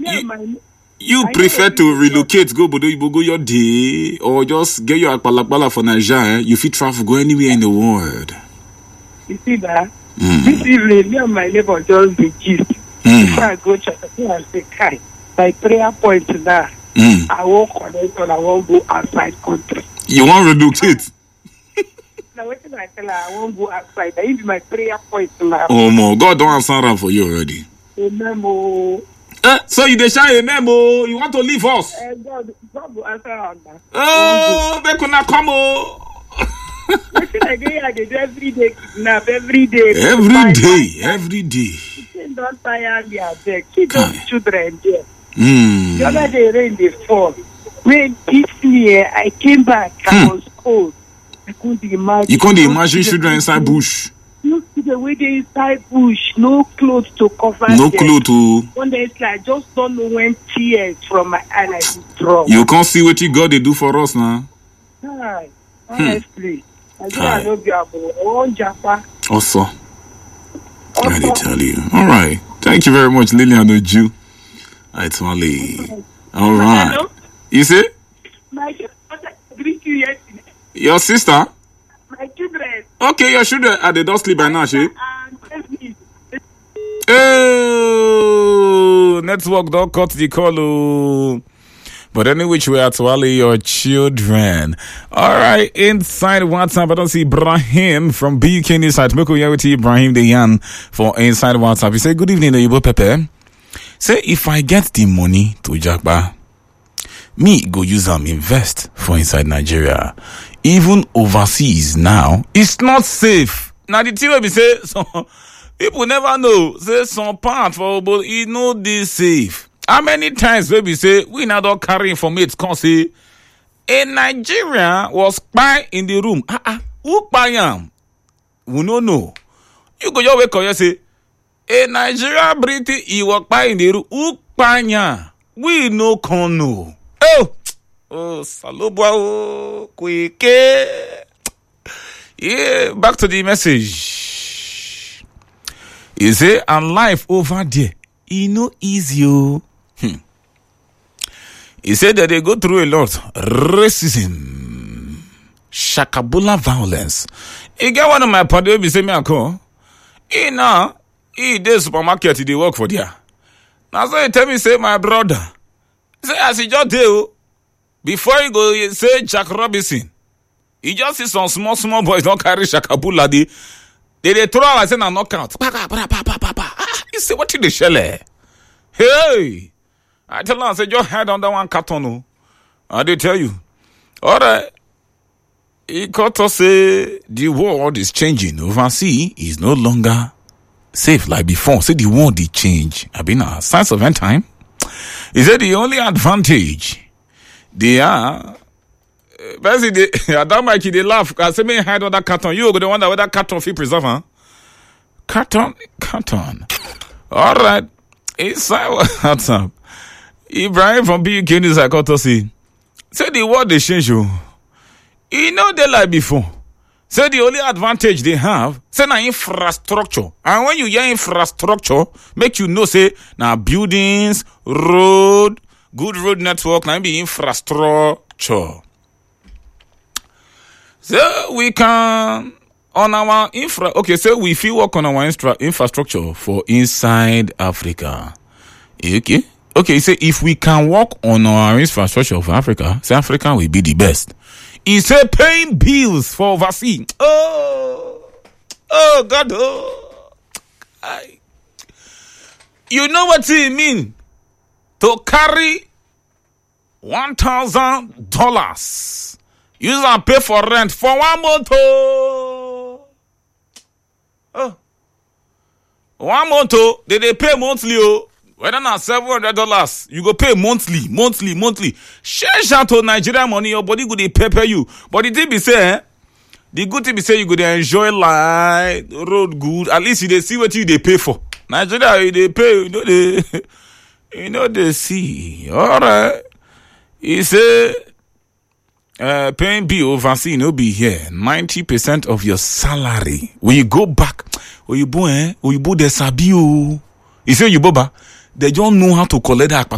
You prefer to relocate, go Bodo Ibo, go your day, or just get your akpalakpala for Nigeria? You fit travel, go anywhere in the world. You see that? This evening, me and my neighbor just be gist. Before I go church, I say, Kai, my prayer point now, I won't connect or I won't go outside country. You want relocate? Now, what I tell her, I won't go outside. That is my prayer point now. Oh, my God, don't answer that for you already. Memo. So you dey shine a memo, you want to leave us? God will answer on that. Oh, they could not come. What should I do? I do every day, kidnap every day. Every day. Don't tire me, I beg. Keep those children there. The other day, rain dey fall. When this year, I came back, I was cold. I couldn't imagine. You couldn't imagine children inside bush. Look to the way they inside bush, no clothes to cover no them. Clothes to. One day it's like, I just don't know when tears from my eyes drop. You can't see what you God they do for us now. Hi, honestly. I don't be able to Japa. Also. I did tell you. All right. Thank you very much, Lillian Oju. All right. Hello? You see? My sister greet you yesterday. Your sister? My children. Okay, your children are they don't sleep by now, she? Oh, network don't cut the call. Oh. But anyway, we are to all your children. All right, inside WhatsApp, I don't see Ibrahim from BUK inside. Meko Yawiti Ibrahim the Yan for inside WhatsApp. He say, good evening, Oyibo Pepe. Say, if I get the money to Jagba, me go use them invest for inside Nigeria. Even overseas now, it's not safe. Now the thing will be say, so people never know. Say some part for but it no this safe. How many times baby say we now don't carry information? Can't say a Nigerian was spy in the room. Who spy him? We no know. You go your way call you say a Nigerian British he was spy in the room. Who spy him? We no can know. Oh, salubwa, oh, quick. Yeah, back to the message. You say, and life over there, it no easy, oh. He said that they go through a lot. Racism, shakabula violence. He get one of my party, he say me a call. He now, he dey supermarket, he work for there. Now so he tell me, say, my brother, say, as he just dey, before you go say Jack Robinson, you just see some small boys don't carry shakabula. They throw out and say na knockout. He say what did they shell? Hey, I tell her I say just head on that one carton. I they tell you. All right. He got to say the world is changing. Overseas is no longer safe like before. Say the world is change. I mean, signs of end time. He said the only advantage. They are basically I don't like it, they laugh. I say me hide on that carton. You go the wonder whether carton feel preserve, huh? Carton. Alright. Inside WhatsApp. Ibrahim from BUK News I got to see. Say the world they change you. You know they like before. Say the only advantage they have, say na infrastructure. And when you hear infrastructure, make you know say na buildings, road, good road network, now be infrastructure. So we can on our so we feel work on our infrastructure for inside Africa. Okay, say if we can work on our infrastructure for Africa, say Africa will be the best. He say paying bills for overseas. Oh God, you know what it mean to carry $1,000. Use and pay for rent for 1 month. 1 month. They pay monthly. Whether not $700, you go pay monthly. Change out to Nigerian money, your body go they pay you. But the thing be say, the good thing be say you go they enjoy life, road good. At least you they see what you they pay for. Nigeria they pay, they see. All right. He say, paying bill overseas no be here. 90% of your salary when you go back, Oyibo de sabi o. He say Oyibo ba, they don't know how to collect that.